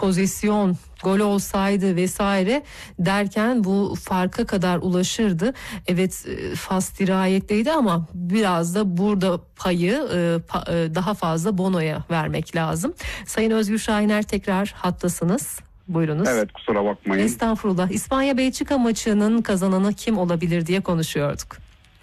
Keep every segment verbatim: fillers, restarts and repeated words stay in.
pozisyon, gol olsaydı vesaire derken bu farka kadar ulaşırdı. Evet, Fas dirayetteydi ama biraz da burada payı daha fazla Bono'ya vermek lazım. Sayın Özgür Şahiner, tekrar hattasınız. Buyurunuz. Evet, kusura bakmayın. Estağfurullah. İspanya-Belçika maçının kazananı kim olabilir diye konuşuyorduk.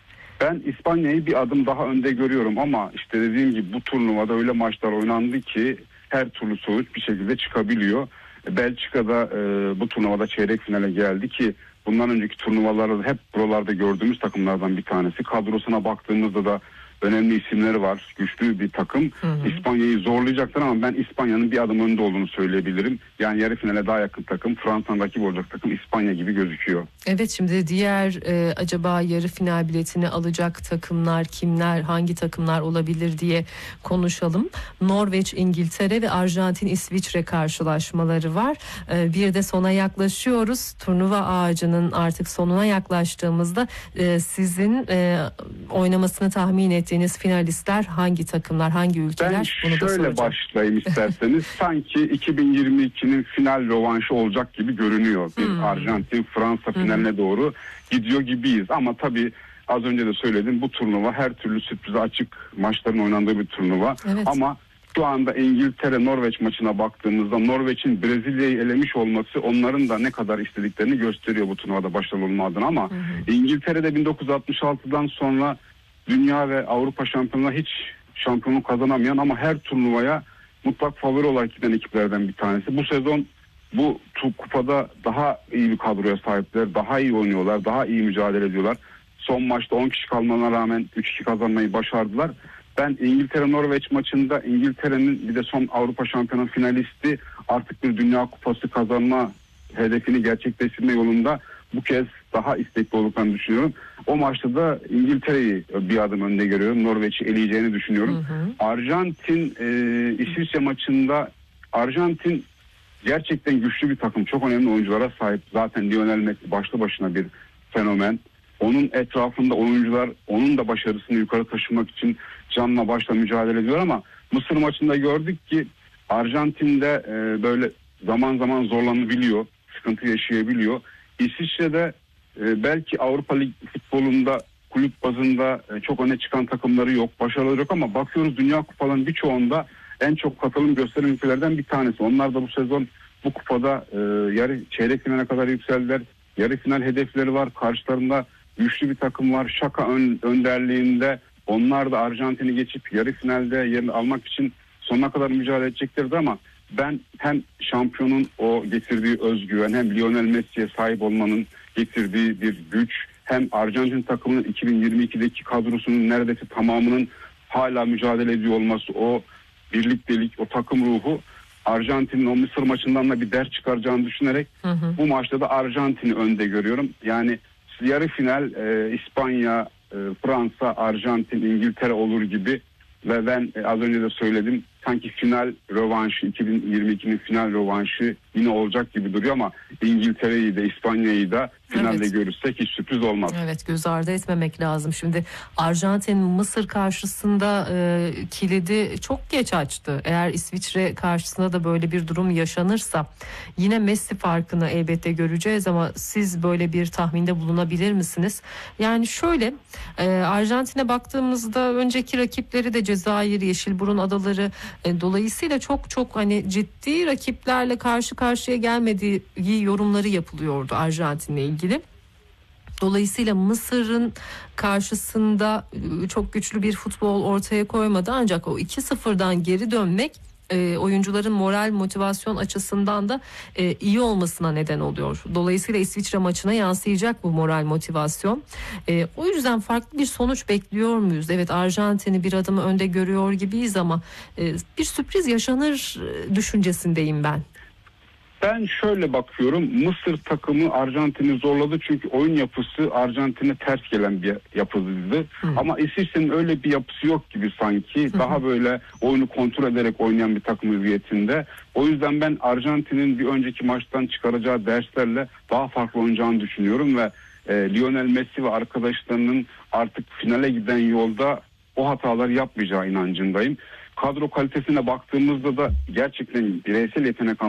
Ben İspanya'yı bir adım daha önde görüyorum ama işte dediğim gibi bu turnuvada öyle maçlar oynandı ki her türlü sonuç bir şekilde çıkabiliyor. Belçika'da e, bu turnuvada çeyrek finale geldi ki bundan önceki turnuvalarda hep buralarda gördüğümüz takımlardan bir tanesi. Kadrosuna baktığımızda da önemli isimleri var. Güçlü bir takım. Hı hı. İspanya'yı zorlayacaktır ama ben İspanya'nın bir adım önde olduğunu söyleyebilirim. Yani yarı finale daha yakın takım, Fransa'nın rakip olacak takım İspanya gibi gözüküyor. Evet, şimdi diğer e, acaba yarı final biletini alacak takımlar kimler, hangi takımlar olabilir diye konuşalım. Norveç, İngiltere ve Arjantin, İsviçre karşılaşmaları var. E, bir de sona yaklaşıyoruz. Turnuva ağacının artık sonuna yaklaştığımızda e, sizin e, oynamasını tahmin et Deniz finalistler hangi takımlar, hangi ülkeler? Ben Bunu da şöyle başlayayım isterseniz. Sanki iki bin yirmi ikinin final rövanşı olacak gibi görünüyor. Bir hmm. Arjantin-Fransa finaline hmm. doğru gidiyor gibiyiz. Ama tabii az önce de söyledim, bu turnuva her türlü sürprize açık maçların oynandığı bir turnuva. Evet. Ama şu anda İngiltere-Norveç maçına baktığımızda Norveç'in Brezilya'yı elemiş olması onların da ne kadar istediklerini gösteriyor bu turnuvada başarılı olma adına. Ama hmm. İngiltere'de bin dokuz yüz altmış altıdan sonra Dünya ve Avrupa şampiyonluğuna hiç şampiyonluk kazanamayan ama her turnuvaya mutlak favori olarak giden ekiplerden bir tanesi. Bu sezon bu kupada daha iyi bir kadroya sahipler, daha iyi oynuyorlar, daha iyi mücadele ediyorlar. Son maçta on kişi kalmalarına rağmen üç iki kazanmayı başardılar. Ben İngiltere-Norveç maçında İngiltere'nin bir de son Avrupa şampiyonu finalisti artık bir Dünya Kupası kazanma hedefini gerçekleştirme yolunda bu kez daha istekli olduklarını düşünüyorum. O maçta da İngiltere'yi bir adım önde görüyorum. Norveç'i eleyeceğini düşünüyorum. Hı hı. Arjantin e, İsviçre maçında Arjantin gerçekten güçlü bir takım. Çok önemli oyunculara sahip. Zaten Lionel Messi başlı başına bir fenomen. Onun etrafında oyuncular onun da başarısını yukarı taşımak için canla başla mücadele ediyor ama Mısır maçında gördük ki Arjantin'de e, böyle zaman zaman zorlanabiliyor. Sıkıntı yaşayabiliyor. İsviçre'de e, belki Avrupa Lig futbolunda kulüp bazında e, çok öne çıkan takımları yok, başarıları yok ama bakıyoruz Dünya Kupalarının birçoğunda en çok katılım gösteren ülkelerden bir tanesi. Onlar da bu sezon bu kupada e, yarı çeyrek finale kadar yükseldiler. Yarı final hedefleri var. Karşılarında güçlü bir takım var. Şaka ön, önderliğinde onlar da Arjantin'i geçip yarı finalde yerini almak için sonuna kadar mücadele edeceklerdi ama ben hem şampiyonun o getirdiği özgüven hem Lionel Messi'ye sahip olmanın getirdiği bir güç hem Arjantin takımının iki bin yirmi ikideki kadrosunun neredeyse tamamının hala mücadele ediyor olması, o birliktelik, o takım ruhu Arjantin'in o Mısır maçından da bir ders çıkaracağını düşünerek hı hı. bu maçta da Arjantin'i önde görüyorum. Yani yarı final e, İspanya, e, Fransa, Arjantin, İngiltere olur gibi ve ben e, az önce de söyledim sanki final rövanşı iki bin yirmi ikinin final rövanşı yine olacak gibi duruyor ama İngiltere'yi de İspanya'yı da finalde evet. görürsek hiç sürpriz olmaz. Evet, göz ardı etmemek lazım. Şimdi Arjantin Mısır karşısında e, kilidi çok geç açtı. Eğer İsviçre karşısında da böyle bir durum yaşanırsa yine Messi farkını elbette göreceğiz ama siz böyle bir tahminde bulunabilir misiniz? Yani şöyle e, Arjantin'e baktığımızda önceki rakipleri de Cezayir, Yeşilburun Adaları e, dolayısıyla çok çok hani ciddi rakiplerle karşı karşıya gelmediği yorumları yapılıyordu Arjantin'le ilgili. Dolayısıyla Mısır'ın karşısında çok güçlü bir futbol ortaya koymadı ancak o iki sıfırdan geri dönmek e, oyuncuların moral motivasyon açısından da e, iyi olmasına neden oluyor. Dolayısıyla İsviçre maçına yansıyacak bu moral motivasyon. E, o yüzden farklı bir sonuç bekliyor muyuz? Evet, Arjantin'i bir adım önde görüyor gibiyiz ama e, bir sürpriz yaşanır düşüncesindeyim ben. Ben şöyle bakıyorum. Mısır takımı Arjantin'i zorladı çünkü oyun yapısı Arjantin'e ters gelen bir yapıydı. Hı. Ama İsviçre'nin öyle bir yapısı yok gibi sanki. Hı. Daha böyle oyunu kontrol ederek oynayan bir takım hüviyetinde. O yüzden ben Arjantin'in bir önceki maçtan çıkaracağı derslerle daha farklı oynayacağını düşünüyorum ve e, Lionel Messi ve arkadaşlarının artık finale giden yolda o hataları yapmayacağı inancındayım. Kadro kalitesine baktığımızda da gerçekten bireysel yetenek